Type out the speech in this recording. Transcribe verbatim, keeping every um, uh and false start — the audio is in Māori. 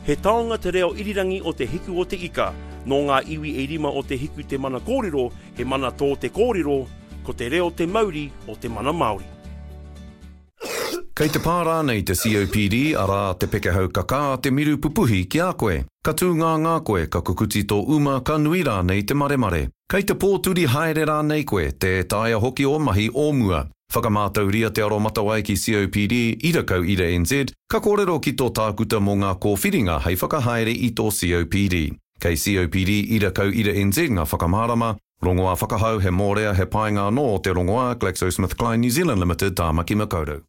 He taonga te reo irirangi o te hiku o te ika, no ngā iwi e rima o te hiku te mana kōrero, he mana tō te kōrero, ko te reo te Mauri o te mana Māori. Kei te pārā nei te C O P D ara te pekehau kaka te miru pupuhi ki a koe. Ka tū ngā ngā koe ka kukuti tō uma ka nui rā nei te maremare. Kei te pōturi haere rā nei koe te taia hoki o mahi o mua. Whakamātau ria te aro matawai ki C O P D ira kau ira N Z, ka kōrero ki tō tākuta mō ngā kōwhiringa hei whakahaere i tō C O P D. Kei C O P D ira kau ira N Z ngā whakamārama, rongoā whakahau he mōrea he painga no te rongoā GlaxoSmithKline New Zealand Limited tā maki makaurau.